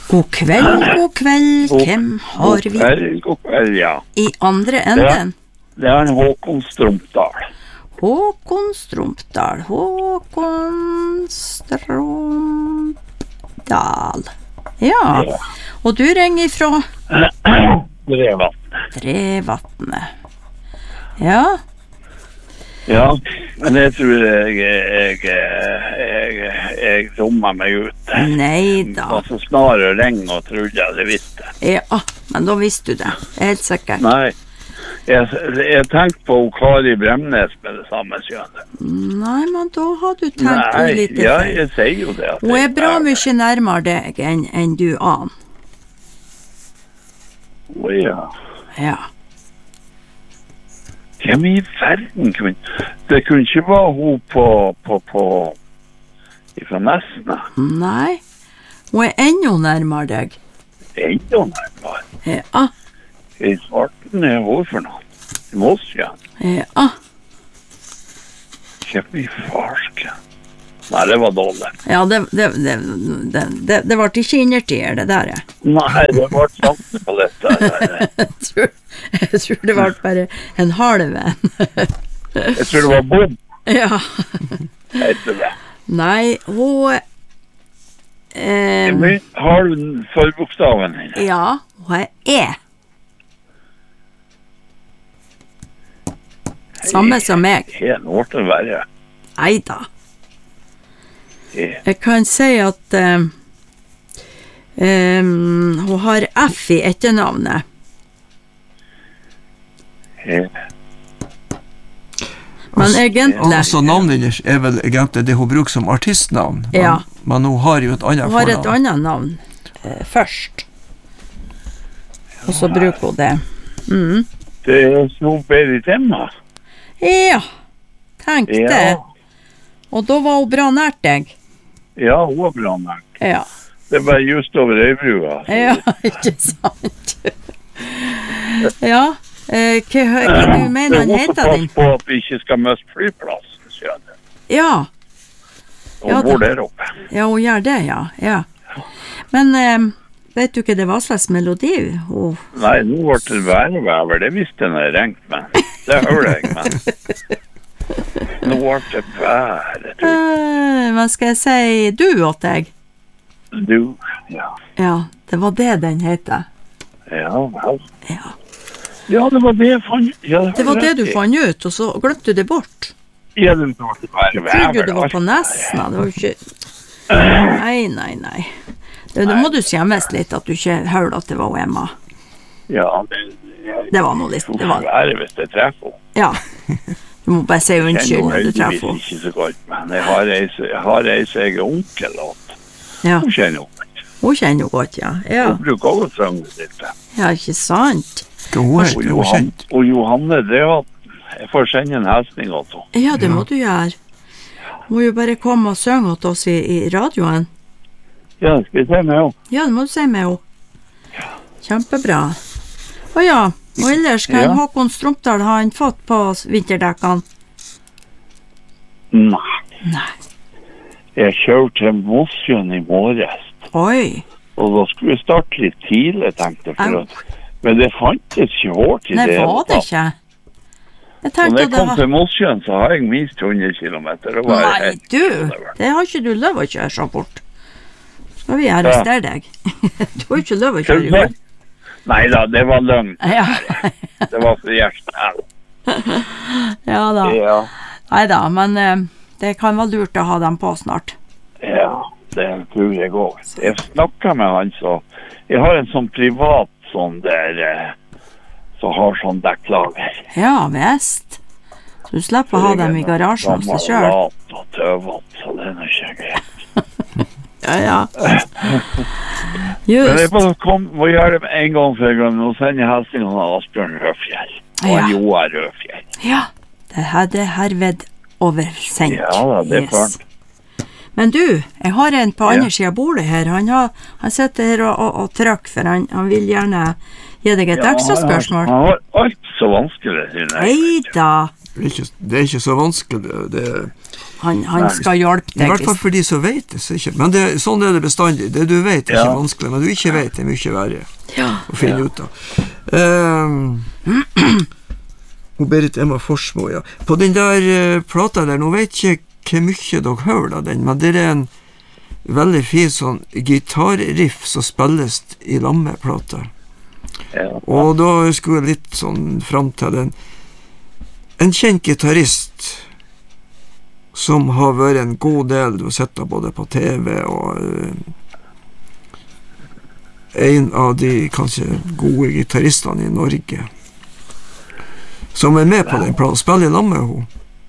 God kveld, hvem har vi God kveld, ja. I andre enden? Det han Håkon Strumpdal. Håkon Strumpdal. Ja, og du ringer ifra? Drevatnet. Ja. Ja, men jeg tror jeg dummer meg ut. Neida. Og så snarere ringer og trodde jeg det visste. Ja, men da visste du det, helt sikkert. Nei, jeg tenkte på Kari Bremnes med det samme skjønnet. Nei, men da har du tenkt litt feil. Ja, jeg sier jo det. Hun bra mye nærmere deg enn du aner. Ja. Ja. Hvem I verden det kunne ikke være hun på fra Nesna. Nei, hun enda nærmere deg. Enda nærmere? Ja. I Svarten hvor for noe? I Mossjøen? Ja. Hvem I farsken? Nei, det var dårlig. Ja, det var ikke innertier, det der. Nei, det var sant på dette. Jeg tror det var bare en halv en. Jeg tror det var bom. Ja. Heter det. Nei, hun... Har du forbokstaven din? Ja, hun Samme som meg. Helt årt å være. Neida. Jeg kan si at hun har F I etternavnet. Men egentlig... Altså navnet deres vel egentlig det hun bruker som artistnavn. Ja. Men hun har jo et annet fornavn. Hun har et annet navn først. Og så bruker hun det. Det så Berit Emma. Ja, tenk det. Og da var hun bra nært deg. Ja, hun var bra nært. Ja. Det var just over Øybrua. Ja, ikke sant. Ja, hva du mener han heter din? Det er også pass på at vi ikke skal miste flyplass. Ja. Hun bor der oppe. Ja, hun gjør det, ja. Men vet du ikke det var slags melodi? Nei, nå ble det værevæver. Det visste jeg når jeg ringte meg. Det hørte jeg, men... Nå ble det være. Hva skal jeg si du åt deg? Du, ja. Ja, det var det den heter. Ja, vel. Ja. Ja, det var det jeg fant ut. Ja, det var det du fant ut, og så glemte du det bort. Ja, det var det værevæver. Trodde du det var på Nesna, det var jo ikke... Nei. Da må du skjemmes litt at du ikke hørte at det var Emma. Ja, det var noe litt... Det var være hvis jeg treffer henne. Ja. Du må bare si unnskyld når du treffer henne. Ikke så godt, men jeg har ei seg onkel og hun kjenner henne godt. Hun kjenner henne godt, ja. Hun bruker også sangen litt. Ja, ikke sant? Og Johanne, det var... Jeg får sende en helsning også. Ja, det må du gjøre. Må jo bare komme og synge til oss i radioen. Ja, skal jeg si med henne? Ja, det må du si med henne. Kjempebra. Og ja, og ellers kan Håkon Strumpdal ha han fått på vinterdekkene? Nei. Jeg kjørte til Mossjøen i morges. Oi. Og da skulle vi starte litt tidlig, tenkte jeg. Men det fantes ikke hår til det. Nei, var det ikke? Når jeg kom til Mossjøen, så har jeg minst 100 kilometer. Nei, du, det har ikke du lov å kjøre så fort. Skal vi arrestere deg? Du har ikke lov å kjøre i år. Nei da, det var løgn. Ja. Det var for hjertet. Ja da. Ja. Nei da, men det kan være lurt å ha dem på snart. Ja, det tror jeg også. Jeg snakket med han, så jeg har en sånn privat sånn der... så har sånn dekklager. Ja, visst. Så du slipper å ha dem i garasjen hos deg selv. Lat og tøvat, så det er noe ikke greit. Ja. Men jeg må gjøre det en gang for jeg glemmer. Nå sender jeg helsingen av Asbjørn Rødfjell. Og Joar Rødfjell. Ja, det er herved oversendt. Ja da, det er klart. Men du, jeg har en på andre siden av bordet her. Han sitter her og trykker, for han vil gjerne Gir deg et ekstra spørsmål? Han har alt så vanskelig, synes jeg. Neida. Det er ikke så vanskelig. Han skal hjelpe deg. I hvert fall for de som vet det. Så ikke. Men sånn er det bestandig. Det du vet er ikke vanskelig, men du ikke vet det er mye verre å finne ut av. Berit Emma Forsmo, ja. På den der plata der, nå vet jeg ikke hvor mye dere hører av den, men det er en veldig fin sånn gitarriff som spilles i lammeplata. Og da skulle jeg litt sånn frem til en kjent gitarrist som har vært en god del, du har sett det både på TV og en av de kanskje gode gitarristene i Norge som er med på den planen, spiller i lag med henne.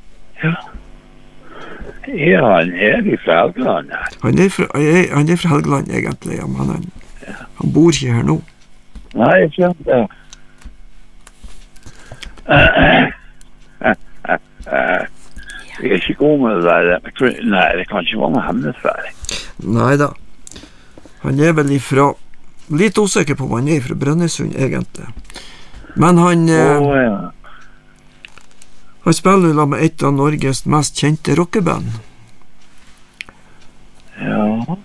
Ja, han er fra Helgeland her. Han er fra Helgeland egentlig, ja, men han bor ikke her nå. Nei, jeg skjønner det. Jeg er ikke god med det der. Nei, det kan ikke være noe hemmelighetsværing. Neida. Han er vel ifra, litt usikker på om han er fra Brønnøysund egentlig. Men han spiller da med et av Norges mest kjente rockeband. Ja.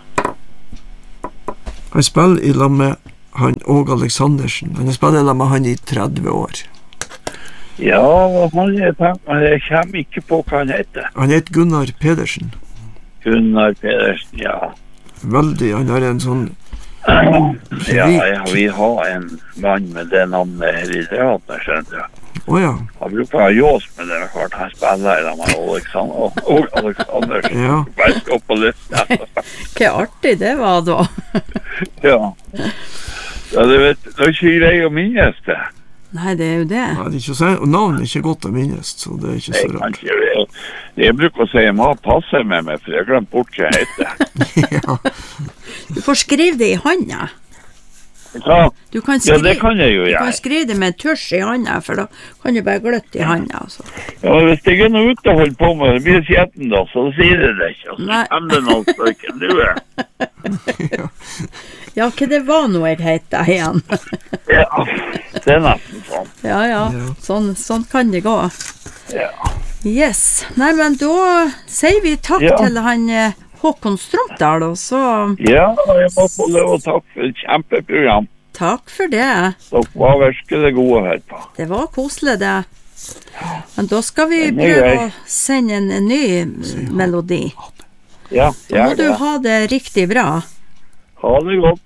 Han spiller i lag med han Åge Aleksandersen. Han spiller i lag med han i 30 år. Ja, jeg kommer ikke på hva han heter. Han heter Gunnar Pedersen. Gunnar Pedersen, ja. Veldig, han har en sånn... Ja, vi har en mann med det navnet her i teater, skjønner du. Ja. Han bruker å ha jås med det, klart han spiller i lag med Aleksandersen. Ja. Bare stå på lista. Hva artig det var da. Ja, du vet, det er ikke greit å minnes det. Nei, det er jo det. Ja, det er ikke så, og navnet er ikke godt å minnes, så det er ikke så rart. Jeg bruker å si jeg må passe med meg, for jeg glemte bort hva jeg heter. Ja. Du får skrive det i hånda. Ja, det kan jeg jo gjøre. Du kan skrive det med tusj i hånda, for da kan du bare gløtte i hånda. Altså. Ja, hvis jeg er noe ute og holder på med det, blir skjeten da, så sier det det ikke. Og så kommer det noen stykker, du er. Ja, hva det var noe jeg heter igjen? Ja, det er nesten sånn. Ja. Sånn kan det gå. Ja. Yes. Nei, men da sier vi takk til han Håkon Strømdal, og så... Ja, jeg må få lov å takke for et kjempeprogram. Takk for det. Dere var virkelig gode her på. Det var koselig det. Men da skal vi prøve å sende en ny melodi. Ja, da må du ha det riktig bra. Ha det godt.